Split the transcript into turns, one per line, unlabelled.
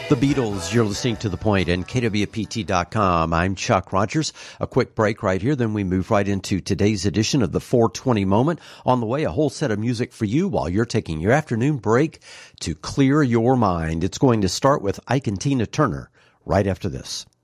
The Beatles, you're listening to The Point and KWPT.com. I'm Chuck Rogers. A quick break right here, then we move right into today's edition of the 420 Moment. On the way, a whole set of music for you while you're taking your afternoon break to clear your mind. It's going to start with Ike and Tina Turner right after this.